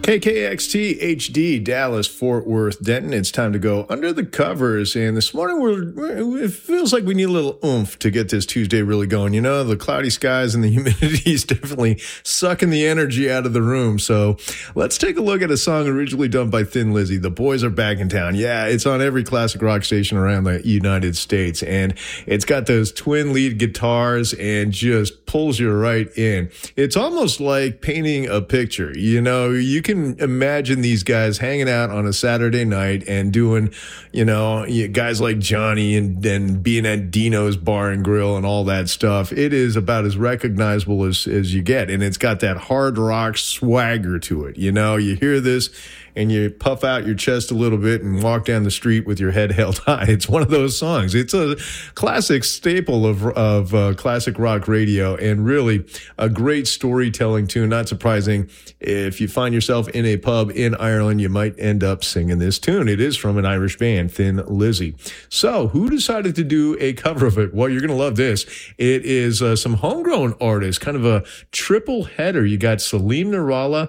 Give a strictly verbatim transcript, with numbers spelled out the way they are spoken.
K K X T H D, Dallas, Fort Worth, Denton. It's time to go under the covers. And this morning, we're, it feels like we need a little oomph to get this Tuesday really going. You know, the cloudy skies and the humidity is definitely sucking the energy out of the room. So let's take a look at a song originally done by Thin Lizzy. The Boys Are Back in Town. Yeah, it's on every classic rock station around the United States. And it's got those twin lead guitars and just pulls you right in. It's almost like painting a picture. You know, you can imagine these guys hanging out on a Saturday night and doing, you know, guys like Johnny and, and being at Dino's Bar and Grill and all that stuff. It is about as recognizable as, as you get. And it's got that hard rock swagger to it. You know, you hear this and you puff out your chest a little bit and walk down the street with your head held high. It's one of those songs. It's a classic staple of of uh, classic rock radio and really a great storytelling tune. Not surprising, if you find yourself in a pub in Ireland, you might end up singing this tune. It is from an Irish band, Thin Lizzy. So who decided to do a cover of it? Well, you're going to love this. It is uh, some homegrown artists, kind of a triple header. You got Salim Nirala,